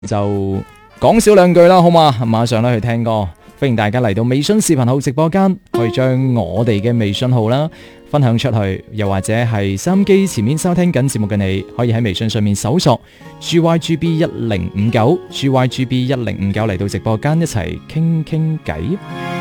就講少兩句啦，好嘛？馬上咧去聽歌，歡迎大家嚟到微信視頻號直播間，可以將我哋嘅微信號啦分享出去，又或者係收音機前面收聽緊節目嘅你，可以喺微信上面搜索 GYGB1059 GYGB1059 嚟到直播間一齊傾傾偈。